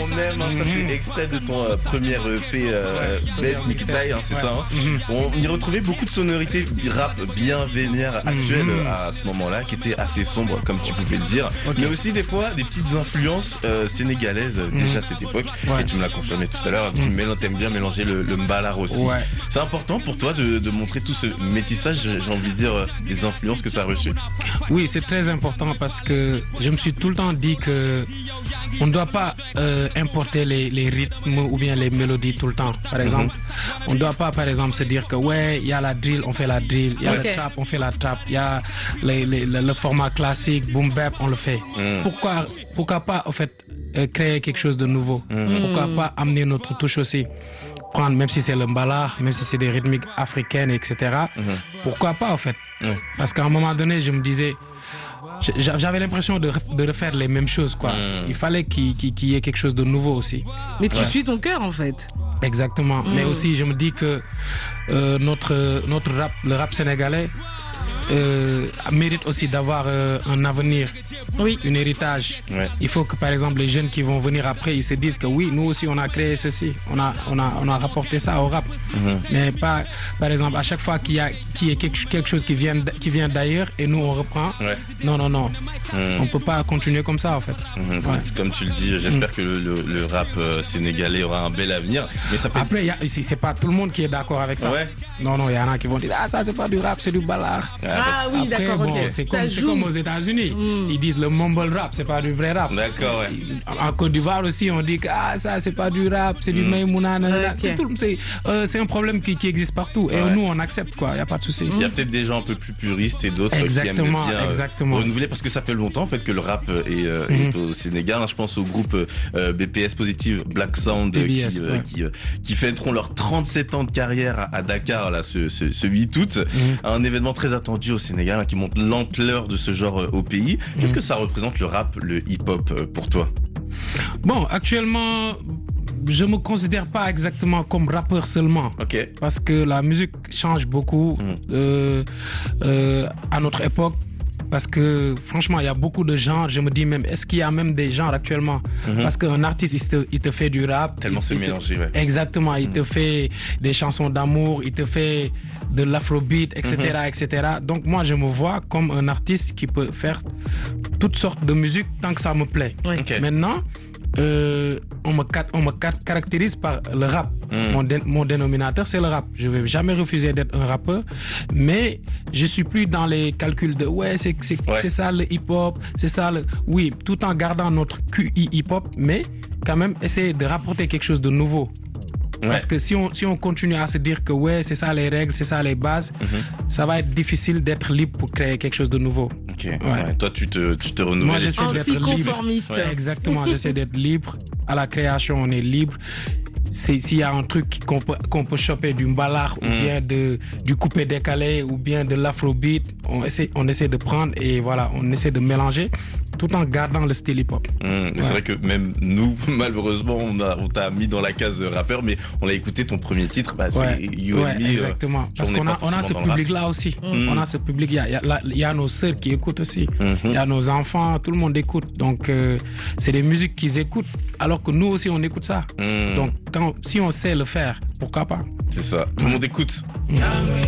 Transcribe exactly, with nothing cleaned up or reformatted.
on aime, hein, ça c'est extrait de ton euh, premier E P euh, Best Mixtape, hein, c'est ouais. ça. Hein. Mm-hmm. On y retrouvait beaucoup de sonorités rap bien vénères actuelles mm-hmm. à ce moment-là, qui étaient assez sombres, comme tu pouvais le dire, okay. mais aussi des fois des petites influences euh, sénégalaises mm-hmm. déjà à cette époque. Ouais. Et tu me l'as confirmé tout à l'heure, tu mm-hmm. aimes bien mélanger le, le mbalar aussi. Ouais. C'est important pour toi de, de montrer tout ce métissage, j'ai envie de dire, des influences que tu as reçues. Oui, c'est très important parce que je me suis tout le temps dit que on ne doit pas euh, importer les, les rythmes ou bien les mélodies tout le temps. Par exemple, mm-hmm. on ne doit pas, par exemple, se dire que ouais, il y a la drill, on fait la drill. Il y a okay. le trap, on fait la trap. Il y a les, les, le, le format classique, boom bap, on le fait. Mm. Pourquoi, pourquoi pas, en fait, euh, créer quelque chose de nouveau? Mm. Pourquoi pas amener notre touche aussi? Prendre, même si c'est le mbalar, même si c'est des rythmiques africaines, et cetera. Mm-hmm. Pourquoi pas, en fait? Mm. Parce qu'à un moment donné, je me disais, j'avais l'impression de, de refaire les mêmes choses, quoi. Mm. Il fallait qu'il, qu'il, qu'il y ait quelque chose de nouveau aussi. Mais tu ouais. suis ton cœur, en fait. Exactement. Mm. Mais aussi, je me dis que euh, notre, notre rap, le rap sénégalais, euh, mérite aussi d'avoir euh, un avenir, oui. un héritage. Ouais. Il faut que, par exemple, les jeunes qui vont venir après, ils se disent que oui, nous aussi, on a créé ceci, on a, on a, on a rapporté ça au rap. Mm-hmm. Mais pas, par exemple, à chaque fois qu'il y a, qu'il y a quelque, quelque chose qui vient, qui vient d'ailleurs et nous, on reprend. Ouais. Non, non, non. Mm. On peut pas continuer comme ça, en fait. Mm-hmm. Ouais. Comme tu le dis, j'espère mm. que le, le, le rap euh, sénégalais aura un bel avenir. Mais ça peut... Après, y a, c'est pas tout le monde qui est d'accord avec ça. Ouais. Non, non, il y en a qui vont dire, ah, ça, c'est pas du rap, c'est du ballard. Ah oui, après, d'accord, bon, ok. C'est comme, c'est comme aux États-Unis. Mm. Ils disent le mumble rap, c'est pas du vrai rap. D'accord, ouais. En Côte d'Ivoire aussi, on dit que ah, ça, c'est pas du rap, c'est mm. du Maïmouna. Okay. C'est, tout, c'est, euh, c'est un problème qui, qui existe partout. Et ouais. nous, on accepte, quoi. Il n'y a pas de souci. Il y a peut-être des gens un peu plus puristes et d'autres exactement, qui aiment bien exactement. Euh, renouveler parce que ça fait longtemps en fait que le rap est, euh, mm. est au Sénégal. Je pense au groupe euh, B P S Positive Black Sound B B S, qui, euh, ouais. qui, euh, qui fêteront leurs trente-sept ans de carrière à, à Dakar là, ce, ce, ce huit août. Mm. Un événement très attendu au Sénégal hein, qui montre l'ampleur de ce genre euh, au pays. Mm. Qu'est-ce que ça représente le rap, le hip-hop euh, pour toi? Bon, actuellement, je me considère pas exactement comme rappeur seulement. Okay. Parce que la musique change beaucoup mm. euh, euh, à notre époque. Parce que franchement, il y a beaucoup de genres. Je me dis même, est-ce qu'il y a même des genres actuellement? Mm-hmm. Parce qu'un artiste, il te, il te fait du rap. Tellement il, c'est il mélangé, te, ouais. Exactement. Il mm. te fait des chansons d'amour, il te fait de l'afrobeat, et cetera, mm-hmm. et cetera. Donc moi, je me vois comme un artiste qui peut faire toutes sortes de musique tant que ça me plaît. Okay. Maintenant, Euh, on, me, on me caractérise par le rap. Mm. Mon, dé, mon dénominateur, c'est le rap. Je ne vais jamais refuser d'être un rappeur, mais je suis plus dans les calculs de ouais, c'est, c'est, ouais. c'est ça le hip-hop, c'est ça le... Oui, tout en gardant notre Q I hip-hop, mais quand même essayer de rapporter quelque chose de nouveau. Ouais. Parce que si on, si on continue à se dire que ouais, c'est ça les règles, c'est ça les bases, mm-hmm. ça va être difficile d'être libre pour créer quelque chose de nouveau. Ok. Ouais. Ouais. Toi, tu te, tu te renouvelles. Moi, j'essaie d'être libre. Ouais. Exactement, j'essaie d'être libre. À la création, on est libre. C'est, s'il y a un truc qu'on peut, qu'on peut choper du mbalar mm. ou bien de, du coupé décalé ou bien de l'afrobeat, on essaie, on essaie de prendre et voilà, on essaie de mélanger tout en gardant le style hip-hop. Mmh, ouais. C'est vrai que même nous, malheureusement, on, a, on t'a mis dans la case de rappeur, mais on a écité ton premier titre, bah, c'est ouais, You ouais, and Me. Exactement. Euh, Parce qu'on a, on a ce public-là aussi. Mmh. On a ce public, il y a, il y a, il y a nos sœurs qui écoutent aussi. Mmh. Il y a nos enfants, tout le monde écoute. Donc, euh, c'est des musiques qu'ils écoutent, alors que nous aussi, on écoute ça. Mmh. Donc, quand, si on sait le faire, pourquoi pas? C'est ça. Tout le monde écoute. Mmh.